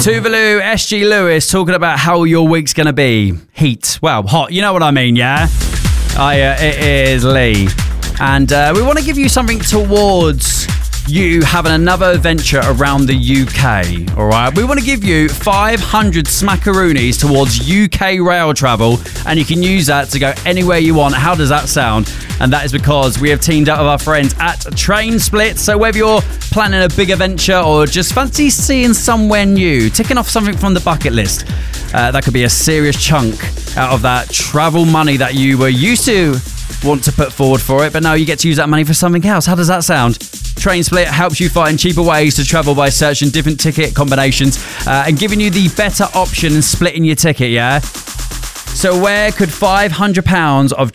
Tuvalu, SG Lewis talking about how your week's going to be. Heat. Well, hot. You know what I mean, yeah? It is Lee. And we want to give you something towards you having another adventure around the UK, all right? We want to give you 500 smackaroonies towards UK rail travel, and you can use that to go anywhere you want. How does that sound? And that is because we have teamed up with our friends at Train Split. So whether you're planning a big adventure or just fancy seeing somewhere new, ticking off something from the bucket list, that could be a serious chunk out of that travel money that you were used to want to put forward for it, but now you get to use that money for something else. How does that sound? Train Split helps you find cheaper ways to travel by searching different ticket combinations and giving you the better option in splitting your ticket, yeah? So where could £500 of